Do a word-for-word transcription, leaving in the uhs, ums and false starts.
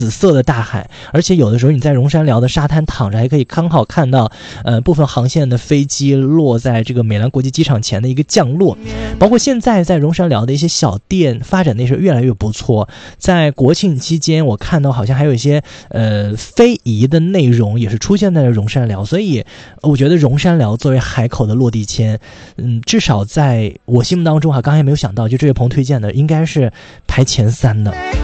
紫色的大海，而且有的时候你在荣山寮的沙滩躺着，还可以刚好看到呃部分航线的飞机落在这个美兰国际机场前的一个降落。包括现在在荣山寮的一些小店发展的是越来越不错，在国庆期间我看到好像还有一些呃非遗的内容也是出现在了荣山寮，所以我觉得荣山寮作为海口的落地签，嗯，至少在我心目当中哈，刚才没有想到，就这位朋友推荐的应该是排前三的。